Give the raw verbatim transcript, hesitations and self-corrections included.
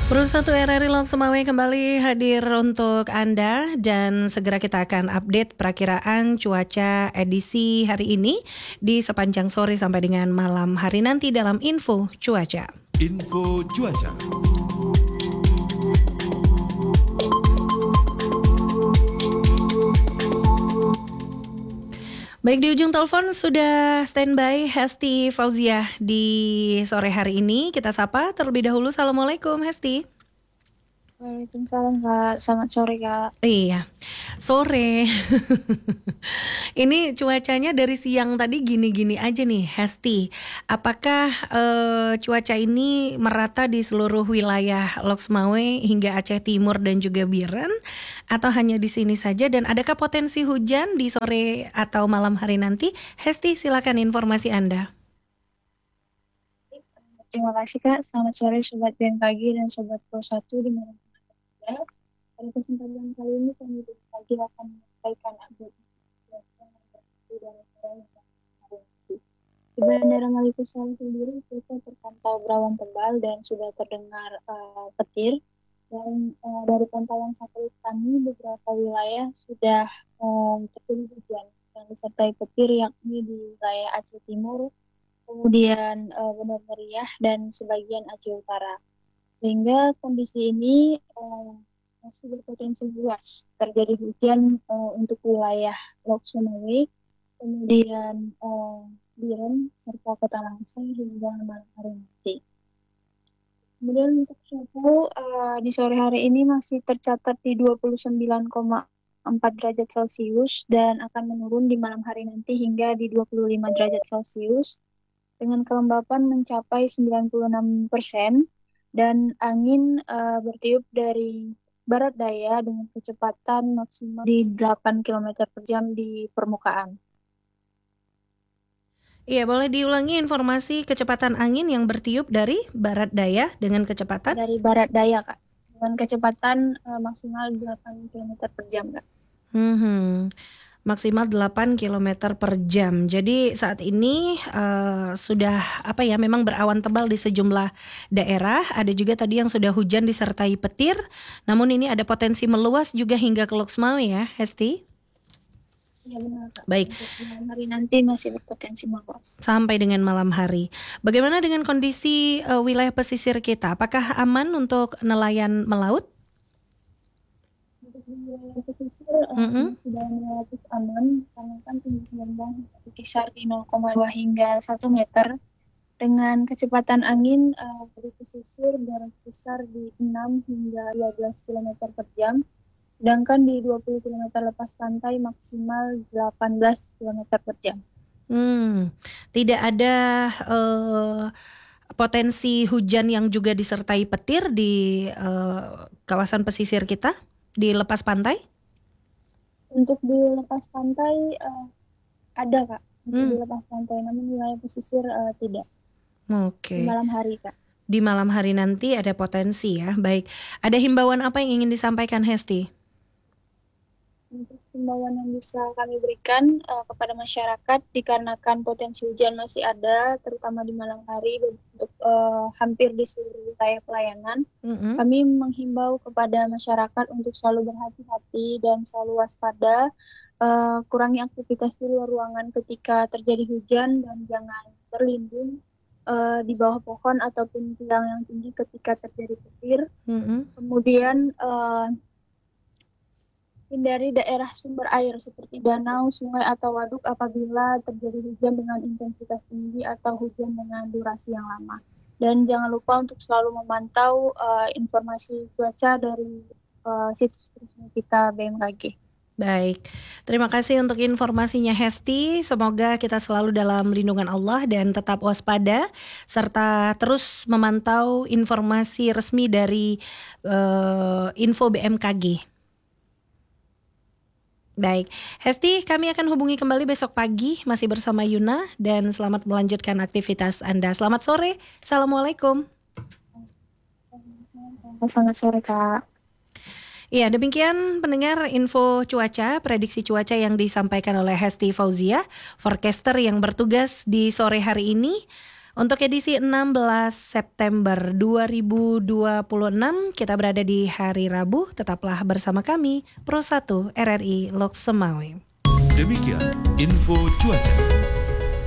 Perusahaan R R I Lok Sumawe kembali hadir untuk Anda dan segera kita akan update perakiraan cuaca edisi hari ini di sepanjang sore sampai dengan malam hari nanti dalam Info Cuaca. Info Cuaca. Baik, di ujung telepon sudah standby Hesti Fauziah di sore hari ini. Kita sapa terlebih dahulu. Assalamualaikum Hesti. Waalaikumsalam Kak, selamat sore Kak. Iya, sore. Ini cuacanya dari siang tadi gini-gini aja nih Hesti. Apakah eh, cuaca ini merata di seluruh wilayah Lok Sumawe hingga Aceh Timur dan juga Biren? Atau hanya di sini saja? Dan adakah potensi hujan di sore atau malam hari nanti? Hesti, silakan informasi Anda. Terima kasih Kak, selamat sore Sobat B M K G dan Sobat Pro satu di mana Anda. Pada kesempatan kali ini kami B M K G akan menyampaikan update cuaca yang terjadi dalam hari ini. Di Bandara Malikusara sendiri cuaca terpantau berawan tebal dan sudah terdengar uh, petir. Dan uh, dari pantauan satelit kami beberapa wilayah sudah um, terjadi hujan yang disertai petir, yakni di wilayah Aceh Timur, kemudian uh, Benar Meriah dan sebagian Aceh Utara. Sehingga kondisi ini uh, masih berpotensi luas terjadi hujan uh, untuk wilayah Lok Sumawe, kemudian uh, Biren serta Kota Langsa hingga malam hari nanti. Kemudian untuk suhu uh, di sore hari ini masih tercatat di dua puluh sembilan koma empat derajat Celcius dan akan menurun di malam hari nanti hingga di dua puluh lima derajat Celcius dengan kelembapan mencapai sembilan puluh enam persen dan angin uh, bertiup dari barat daya dengan kecepatan maksimal di delapan kilometer per jam di permukaan. Iya, boleh diulangi informasi kecepatan angin yang bertiup dari barat daya dengan kecepatan? Dari barat daya, Kak. Dengan kecepatan uh, maksimal delapan kilometer per jam, Kak. Hmm, maksimal delapan kilometer per jam. Jadi saat ini uh, sudah apa ya, memang berawan tebal di sejumlah daerah. Ada juga tadi yang sudah hujan disertai petir. Namun ini ada potensi meluas juga hingga ke Lok Sumawe ya, Hesti? Ya benar Kak. Baik. Untuk malam hari nanti masih berpotensi meluas. Sampai dengan malam hari. Bagaimana dengan kondisi uh, wilayah pesisir kita? Apakah aman untuk nelayan melaut? Untuk wilayah pesisir mm-hmm. uh, masih dalam relatif aman karena kan tinggi gelombang berkisar di nol koma dua hingga satu meter dengan kecepatan angin uh, di pesisir berkisar di enam hingga dua belas kilometer per jam. Sedangkan di dua puluh kilometer lepas pantai maksimal delapan belas kilometer per jam. Hmm, tidak ada uh, potensi hujan yang juga disertai petir di uh, kawasan pesisir kita, di lepas pantai? Untuk di lepas pantai uh, ada Kak, untuk hmm. di lepas pantai, namun wilayah pesisir uh, tidak. Oke. Okay. Di malam hari Kak. Di malam hari nanti ada potensi ya, baik. Ada himbauan apa yang ingin disampaikan Hesti? Untuk himbauan yang bisa kami berikan uh, kepada masyarakat dikarenakan potensi hujan masih ada, terutama di malam hari untuk uh, hampir di seluruh wilayah pelayanan. Mm-hmm. Kami menghimbau kepada masyarakat untuk selalu berhati-hati dan selalu waspada, uh, kurangi aktivitas di luar ruangan ketika terjadi hujan dan jangan berlindung uh, di bawah pohon ataupun tiang yang tinggi ketika terjadi petir. Mm-hmm. Kemudian uh, hindari daerah sumber air seperti danau, sungai, atau waduk apabila terjadi hujan dengan intensitas tinggi atau hujan dengan durasi yang lama. Dan jangan lupa untuk selalu memantau uh, informasi cuaca dari uh, situs resmi kita B M K G. Baik, terima kasih untuk informasinya Hesti. Semoga kita selalu dalam lindungan Allah dan tetap waspada serta terus memantau informasi resmi dari uh, Info B M K G. Baik, Hesti, kami akan hubungi kembali besok pagi masih bersama Yuna dan selamat melanjutkan aktivitas Anda. Selamat sore, Assalamualaikum. Selamat sore Kak. Iya, demikian pendengar info cuaca, prediksi cuaca yang disampaikan oleh Hesti Fauziah, forecaster yang bertugas di sore hari ini. Untuk edisi enam belas September dua ribu dua puluh enam, kita berada di hari Rabu. Tetaplah bersama kami, Pro satu R R I Loksemawe. Demikian info cuaca.